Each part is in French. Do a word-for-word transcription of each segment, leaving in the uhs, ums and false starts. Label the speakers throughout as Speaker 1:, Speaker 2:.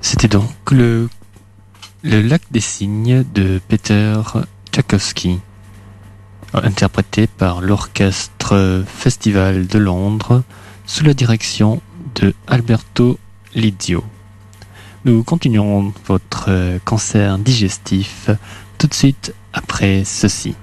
Speaker 1: C'était donc le, le Lac des Cygnes de Peter Tchaikovsky, interprété par l'Orchestre Festival de Londres sous la direction de Alberto Lizio. Nous continuerons votre cancer digestif tout de suite après ceci.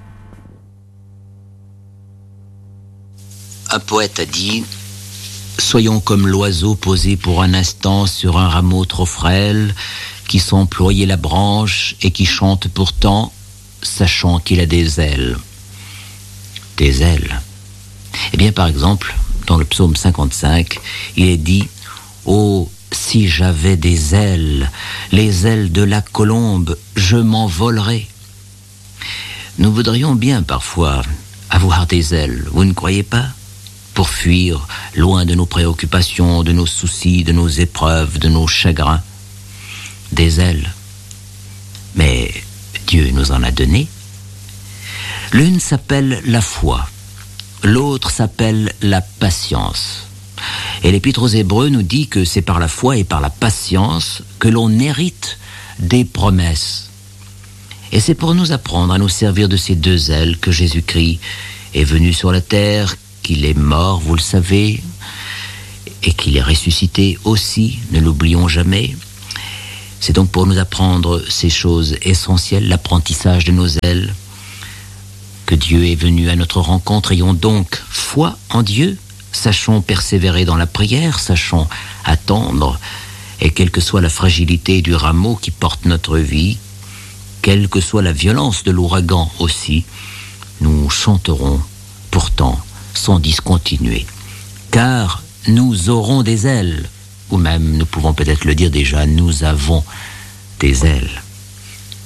Speaker 2: Un poète a dit « Soyons comme l'oiseau posé pour un instant sur un rameau trop frêle, qui sent ployer la branche et qui chante pourtant, sachant qu'il a des ailes. » Des ailes. Eh bien, par exemple, dans le psaume cinquante-cinq, il est dit « Oh, si j'avais des ailes, les ailes de la colombe, je m'envolerais. » Nous voudrions bien parfois avoir des ailes, vous ne croyez pas ? Pour fuir loin de nos préoccupations, de nos soucis, de nos épreuves, de nos chagrins. Des ailes. Mais Dieu nous en a donné. L'une s'appelle la foi, l'autre s'appelle la patience. Et l'Épître aux Hébreux nous dit que c'est par la foi et par la patience que l'on hérite des promesses. Et c'est pour nous apprendre à nous servir de ces deux ailes que Jésus-Christ est venu sur la terre, qu'il est mort, vous le savez, et qu'il est ressuscité aussi, ne l'oublions jamais. C'est donc pour nous apprendre ces choses essentielles, l'apprentissage de nos ailes, que Dieu est venu à notre rencontre. Ayons donc foi en Dieu, sachons persévérer dans la prière, sachons attendre, et quelle que soit la fragilité du rameau qui porte notre vie, quelle que soit la violence de l'ouragan aussi, nous chanterons pourtant sans discontinuer, car nous aurons des ailes, ou même nous pouvons peut-être le dire déjà, nous avons des ailes.